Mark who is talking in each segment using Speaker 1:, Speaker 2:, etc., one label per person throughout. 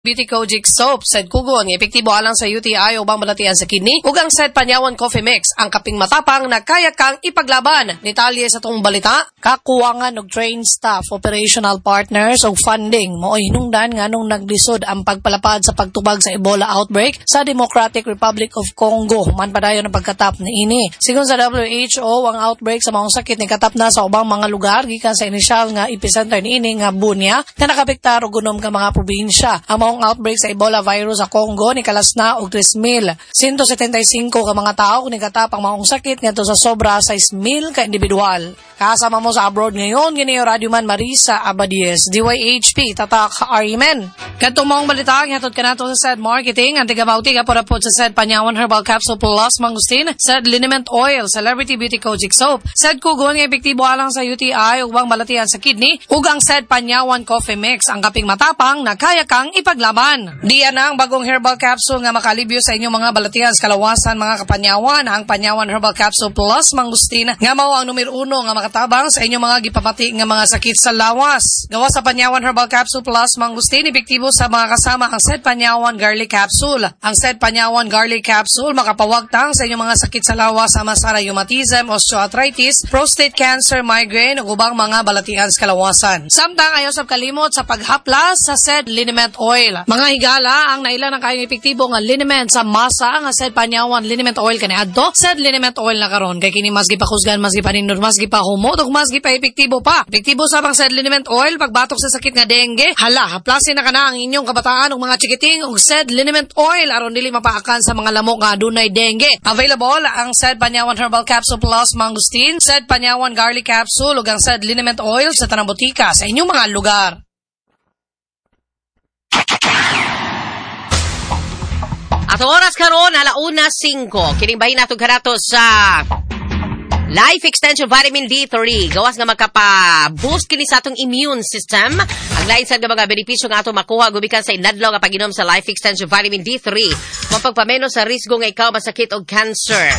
Speaker 1: Beauty Kojic Soap, said Kugon, epektibo alang sa UTI o bang malatian sa kidney. Ugang said Panyawan Coffee Mix, ang kaping matapang na kaya kang ipaglaban. Detalye sa tong balita. Kakuwangan og trained staff, operational partners o funding. Mooy hinungdan nga nung naglisod ang pagpalapad sa pagtubag sa Ebola outbreak sa Democratic Republic of Congo. Man padayon ang pagkatap ni ini. Sigon sa WHO, ang outbreak sa maong sakit ni katap na sa ubang mga lugar gikan sa inisyal nga epicenter ni ini nga Bunia na nakapektar og gunom ka mga probinsya. Ang outbreak sa Ebola virus sa Congo ni kalas na og 3,175 ka mga tao ni katap ang maong sakit ngadto sa sobra 6,000 ka individual. Kasama mo sa abroad ngayon gini Radio Man Marisa Abadies, DYHP Tatak Arimen. Kadtong maong balita ngatod kanato sa said marketing ang tigabauti ka para po sa said Panyawan Herbal Capsule Plus Mangustin, said Liniment Oil, Celebrity Beauty Kojic Soap, said Kugon nga epektibo alang sa UTI ug bang balatian sa kidney, ug ang said Panyawan Coffee Mix, ang kaping matapang na kaya kang ipaglaban. Diyan ang bagong herbal capsule nga makalibyo sa inyong mga balatian sa kalawasan mga kapanyawan, ang Panyawan Herbal Capsule Plus Mangustin nga mao ang numero 1 nga makatabang sa inyong mga gipamati nga mga sakit sa lawas. Gawa sa Panyawan Herbal Capsule Plus Mangustin, epektibo sa mga kasama ang said Panyawan Garlic Capsule. Ang said Panyawan Garlic Capsule makapawagtang sa inyong mga sakit sa lawas sama sa rheumatism, osteoarthritis, prostate cancer, migraine ug ubang mga balatian sa kalawasan. Samtang ayaw sab kalimot sa paghaplas sa said liniment oil. Mga higala ang naila ng kayong epektibo nga liniment sa masa nga said Panyawan liniment oil kaniadto said liniment oil na karon kay kini mas gipakusgan, mas gipanindot, mas gipahumot ug mas gipa-epektibo pa. Epektibo sa pang said liniment oil pagbatok sa sakit nga dengue. Hala, haplasin na kana ang inyong kabataan ug mga chikiting ug said liniment oil aron dili mapaakan sa mga lamok nga adunay dengue. Available ang said Panyawan Herbal Capsule Plus Mangustin, said Panyawan Garlic Capsule ug ang said liniment oil sa tanang botika sa inyong mga lugar.
Speaker 2: Ato oras karon 1:05. Kining bahin nato kanato sa Life Extension Vitamin D3. Gawas nga makapa-boost kini sa atong immune system. Ang lain sa mga benepisyo nga ato makuha gumikan sa inadlaw nga pag-inom sa Life Extension Vitamin D3. Mapagpameno sa risgo nga ikaw masakit og cancer.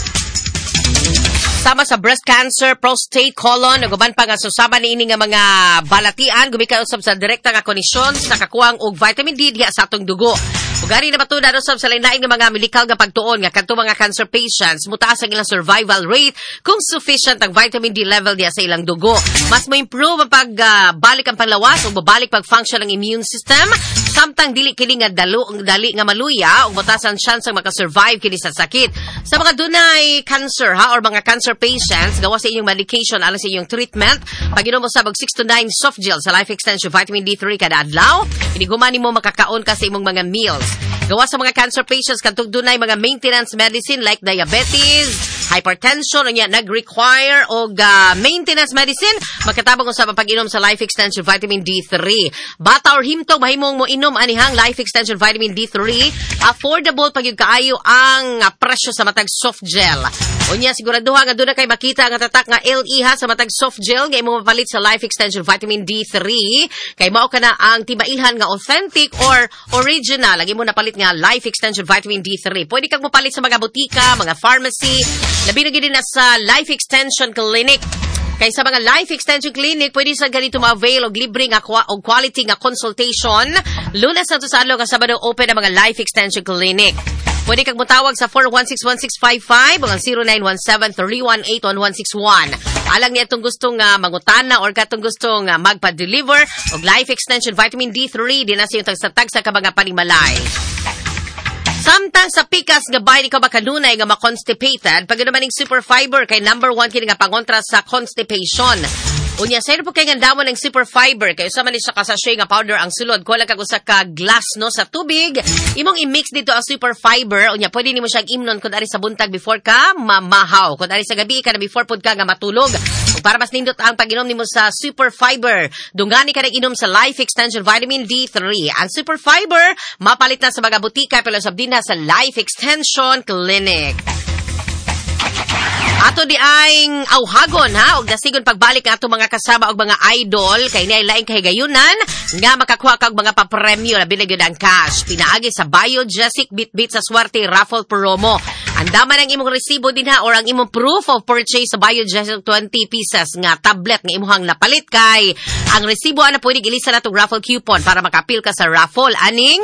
Speaker 2: Sama sa breast cancer, prostate, colon, ug uban pa nga susama niini nga mga balatian gumikan usab sa direkta nga kondisyon sa kakuwang og vitamin D diha sa atong dugo. Ugari na matuna usab sa lain-lain nga mga medikal nga pagtuon nga kadto mga cancer patients mutaas ang ilang survival rate kung sufficient ang vitamin D level diha sa ilang dugo. Mas mo improve ang pagbalik ang panlawas ug babalik pag-function ang immune system. Samtang dili kini nga dali nga maluya ug mataas ang chance nga maka-survive kini sa sakit. Sa mga dunay cancer or mga cancer patients, gawa sa inyong medication alang sa inyong treatment, pag-inom mo sabag 6 to 9 soft gel sa Life Extension Vitamin D3 kada adlaw, inigumani mo makakaon ka sa imong mga meals. Gawa sa mga cancer patients, kantong dunay mga maintenance medicine like diabetes, hypertension, unya nag-require og maintenance medicine, makatabang sa pag-inom sa Life Extension Vitamin D3. Bata or himtong, mahimong mo inom anihang Life Extension Vitamin D3. Affordable pag yung kaayo ang presyo sa matag soft gel. Unya, siguraduha nga doon na kay makita ang tatak nga LE sa matag soft gel nga imo mapalit sa Life Extension Vitamin D3. Kay mao ka na ang tibailhan nga authentic or original. Lagi mo napalit nga Life Extension Vitamin D3. Pwede kang mapalit sa mga butika, mga pharmacy, labi na gid na sa Life Extension Clinic. Kay sa mga Life Extension Clinic, pwede sa ganito ma-avail og libre nga o quality nga consultation. Lunes na to sa adlaw nga Sabado open ang mga Life Extension Clinic. Pwede kang mutawag sa 416-1655 o ang 0917-318-1161. Alang niya itong gustong mangutana or katong gustong magpa-deliver o Life Extension Vitamin D3 din na sa yung tagsa ka mga panimalay. Samtang sa pikas nga bahay ni ka makanunay nga ma-constipated, pag naman yung super fiber kay number 1 kini nga pangontra sa constipation. Unya, sa'yo po kayo nga damon ng super fiber. Kayo sa manis sa kasasya nga powder ang sulod. Kung lang kagusa ka glass no sa tubig, imong i-mix dito ang super fiber. Unya, pwede ni mo siyang imnon kung ari sa buntag before ka mamahaw. Kung ari sa gabi ka na before pod ka nga matulog. Kung para mas nindot ang pag-inom nimo sa super fiber, dungani ka nag-inom sa Life Extension Vitamin D3. Ang super fiber, mapalit na sa mga butika pero sabdin na sa Life Extension Clinic. Ato di aing awhagon ha og dasigon pagbalik ato mga kasama og mga idol kay nay laing kahigayunan nga makakuha kag mga papremyo labi na gyud ang cash pinaagi sa Biogesic Bitbit sa Swerte Raffle Promo. Andaman ang imong resibo din ha or ang imong proof of purchase sa Biogesel 20 pieces nga tablet nga imuhang napalit kay ang resibo ana pwede ilista na tong raffle coupon para makapil ka sa raffle aning